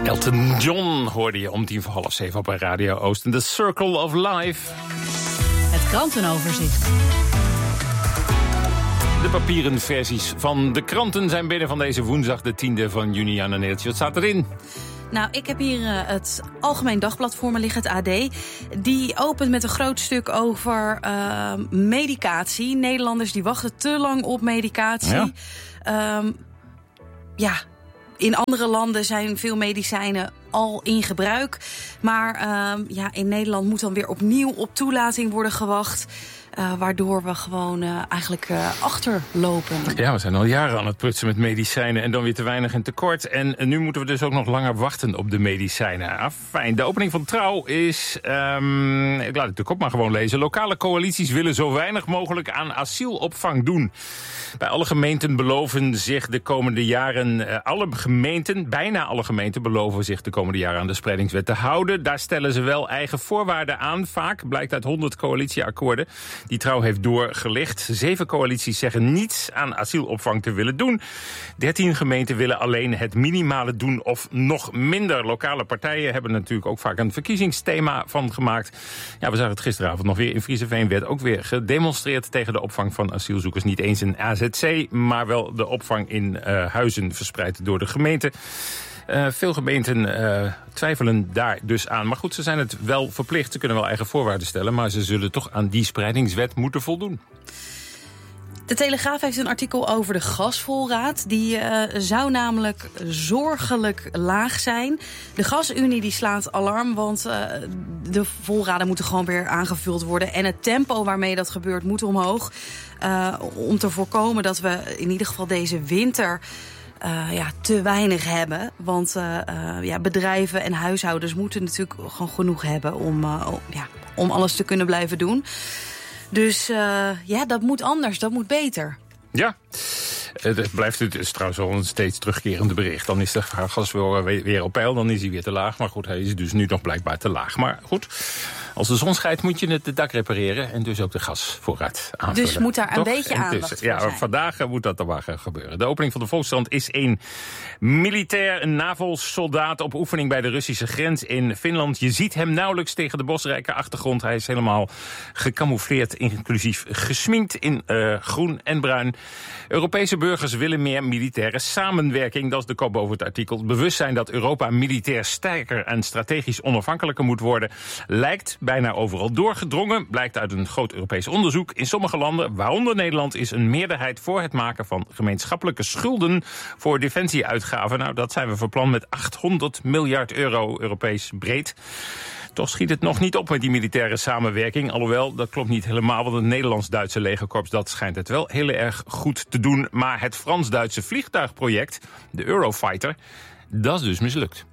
Elton John hoorde je om 6:50 op Radio Oost. The Circle of Life. Het krantenoverzicht. De papieren versies van de kranten zijn binnen van deze woensdag de 10e van juni. Anne Neeltje, wat staat erin? Nou, ik heb hier het Algemeen Dagblad voor me liggen, het AD. Die opent met een groot stuk over medicatie. Nederlanders die wachten te lang op medicatie. In andere landen zijn veel medicijnen al in gebruik. Maar in Nederland moet dan weer opnieuw op toelating worden gewacht. Waardoor we gewoon eigenlijk achterlopen. Ja, we zijn al jaren aan het prutsen met medicijnen en dan weer te weinig en tekort. En nu moeten we dus ook nog langer wachten op de medicijnen. Fijn. De opening van Trouw is, ik laat het de kop maar gewoon lezen. Lokale coalities willen zo weinig mogelijk aan asielopvang doen. Bij alle gemeenten beloven zich de komende jaren, bijna alle gemeenten beloven zich de komende jaren aan de spreidingswet te houden. Daar stellen ze wel eigen voorwaarden aan. Vaak blijkt uit 100 coalitieakkoorden die Trouw heeft doorgelicht. 7 coalities zeggen niets aan asielopvang te willen doen. 13 gemeenten willen alleen het minimale doen of nog minder. Lokale partijen hebben natuurlijk ook vaak een verkiezingsthema van gemaakt. Ja, we zagen het gisteravond nog weer in Frieseveen. Werd ook weer gedemonstreerd tegen de opvang van asielzoekers. Niet eens een AZC, maar wel de opvang in huizen verspreid door de gemeente. Veel gemeenten twijfelen daar dus aan. Maar goed, ze zijn het wel verplicht. Ze kunnen wel eigen voorwaarden stellen, maar ze zullen toch aan die spreidingswet moeten voldoen. De Telegraaf heeft een artikel over de gasvoorraad. Die zou namelijk zorgelijk laag zijn. De Gasunie die slaat alarm, want de voorraden moeten gewoon weer aangevuld worden. En het tempo waarmee dat gebeurt moet omhoog. Om te voorkomen dat we in ieder geval deze winter te weinig hebben. Want bedrijven en huishoudens moeten natuurlijk gewoon genoeg hebben om alles te kunnen blijven doen. Dus dat moet anders, dat moet beter. Ja, het is trouwens wel een steeds terugkerende bericht. Dan is de gas weer op peil, dan is hij weer te laag. Maar goed, hij is dus nu nog blijkbaar te laag. Maar goed, als de zon schijnt moet je het dak repareren en dus ook de gasvoorraad aanvullen. Dus moet daar een beetje aandacht voor zijn. Vandaag moet dat dan maar gebeuren. De opening van de Volkskrant is een NAVO-soldaat op oefening bij de Russische grens in Finland. Je ziet hem nauwelijks tegen de bosrijke achtergrond. Hij is helemaal gecamoufleerd, inclusief gesminkt in groen en bruin. Europese burgers willen meer militaire samenwerking. Dat is de kop boven het artikel. Het bewustzijn dat Europa militair sterker en strategisch onafhankelijker moet worden lijkt bijna overal doorgedrongen. Blijkt uit een groot Europees onderzoek. In sommige landen, waaronder Nederland, is een meerderheid voor het maken van gemeenschappelijke schulden voor defensieuitgaven. Nou, dat zijn we van plan met 800 miljard euro Europees breed. Toch schiet het nog niet op met die militaire samenwerking. Alhoewel, dat klopt niet helemaal, want het Nederlands-Duitse legerkorps dat schijnt het wel heel erg goed te doen. Maar het Frans-Duitse vliegtuigproject, de Eurofighter, dat is dus mislukt.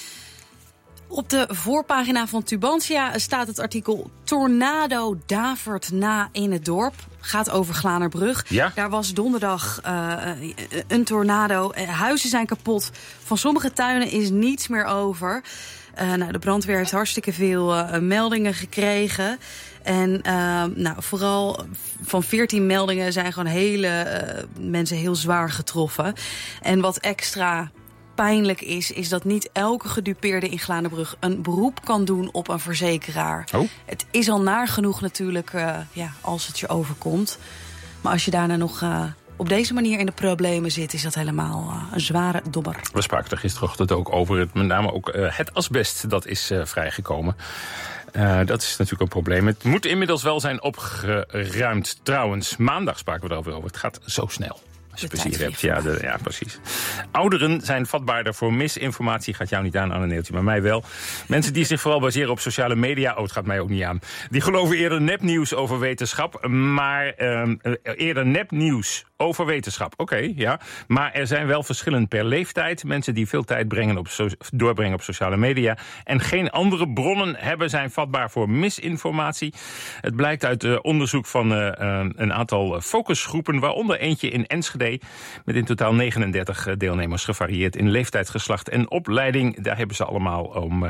Op de voorpagina van Tubantia staat het artikel Tornado davert na in het dorp. Gaat over Glanerbrug. Ja? Daar was donderdag een tornado. Huizen zijn kapot. Van sommige tuinen is niets meer over. De brandweer heeft hartstikke veel meldingen gekregen. En vooral van 14 meldingen zijn gewoon mensen heel zwaar getroffen. En wat extra pijnlijk is dat niet elke gedupeerde in Glanerbrug een beroep kan doen op een verzekeraar. Oh. Het is al naar genoeg natuurlijk als het je overkomt. Maar als je daarna nog op deze manier in de problemen zit, is dat helemaal een zware dobber. We spraken er gisterochtend ook over, met name ook het asbest dat is vrijgekomen. Dat is natuurlijk een probleem. Het moet inmiddels wel zijn opgeruimd. Trouwens, maandag spraken we erover. Het gaat zo snel. Als je plezier hebt. Ja, precies. Ouderen zijn vatbaarder voor misinformatie. Gaat jou niet aan, Anne Neeltje, maar mij wel. Mensen die zich vooral baseren op sociale media. Het gaat mij ook niet aan. Die geloven eerder nepnieuws over wetenschap. Maar eerder nepnieuws over wetenschap. Oké, ja. Maar er zijn wel verschillen per leeftijd. Mensen die veel tijd doorbrengen op sociale media en geen andere bronnen zijn vatbaar voor misinformatie. Het blijkt uit onderzoek van een aantal focusgroepen, waaronder eentje in Enschede, met in totaal 39 deelnemers, gevarieerd in leeftijd, geslacht en opleiding. Daar hebben ze allemaal om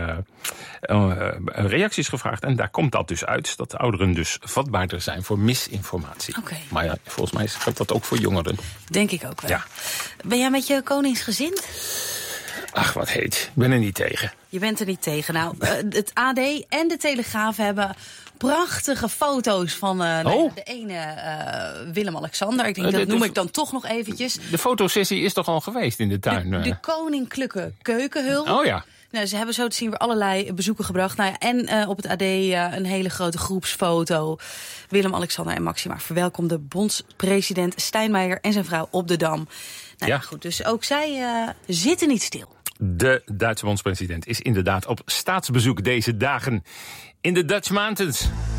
reacties gevraagd. En daar komt dat dus uit, dat ouderen dus vatbaarder zijn voor misinformatie. Okay. Maar ja, volgens mij geldt dat ook voor jongeren. Denk ik ook wel. Ja. Ben jij met je koningsgezind? Ach, wat heet. Ik ben er niet tegen. Je bent er niet tegen. Nou, het AD en de Telegraaf hebben prachtige foto's van de ene Willem-Alexander. Ik denk, dat noem ik dan toch nog eventjes. De fotosessie is toch al geweest in de tuin? De koninklijke keukenhul. Oh ja. Nou, ze hebben zo te zien weer allerlei bezoeken gebracht. Nou ja, en op het AD een hele grote groepsfoto. Willem-Alexander en Máxima verwelkomden bondspresident Steinmeier en zijn vrouw op de Dam. Nou ja, goed, dus ook zij zitten niet stil. De Duitse bondspresident is inderdaad op staatsbezoek deze dagen in de Dutch Mountains.